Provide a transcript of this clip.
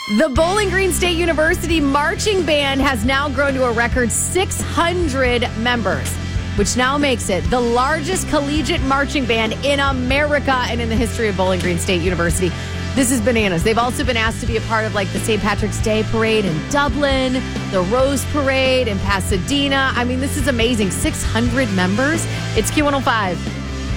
The Bowling Green State University marching band has now grown to a record 600 members, which now makes it the largest collegiate marching band in America and in the history of Bowling Green State University. This is bananas. They've also been asked to be a part of like the St. Patrick's Day Parade in Dublin, the Rose Parade in Pasadena. I mean, this is amazing. 600 members. It's Q105.